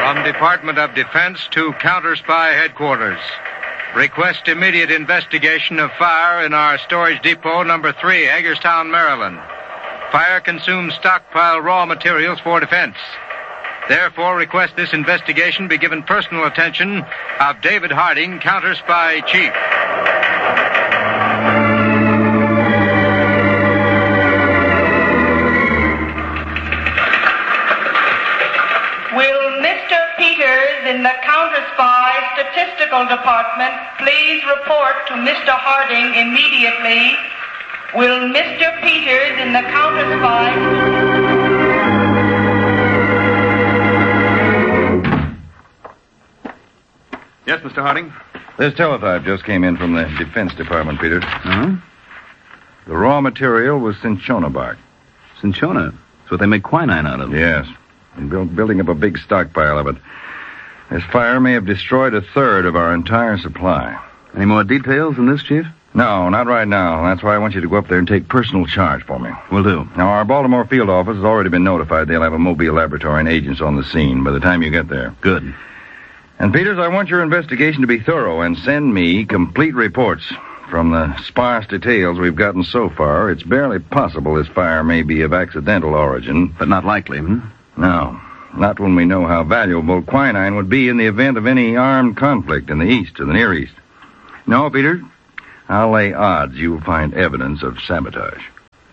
From Department of Defense to Counter Spy Headquarters. Request immediate investigation of fire in our storage depot number 3, Hagerstown, Maryland. Fire consumes stockpile raw materials for defense. Therefore, request this investigation be given personal attention of David Harding, Counter Spy Chief. Will Mr. Peters in the Counter Spy Statistical Department please report to Mr. Harding immediately? Will Mr. Peters in the Counter Spy... Yes, Mr. Harding? This teletype just came in from the Defense Department, Peters. Huh? The raw material was cinchona bark. Cinchona? That's what they make quinine out of. Yes. And building up a big stockpile of it. This fire may have destroyed a third of our entire supply. Any more details than this, Chief? No, not right now. That's why I want you to go up there and take personal charge for me. Will do. Now, our Baltimore field office has already been notified they'll have a mobile laboratory and agents on the scene by the time you get there. Good. And, Peters, I want your investigation to be thorough and send me complete reports. From the sparse details we've gotten so far, it's barely possible this fire may be of accidental origin. But not likely, No. Not when we know how valuable quinine would be in the event of any armed conflict in the East or the Near East. No, Peter, I'll lay odds you'll find evidence of sabotage.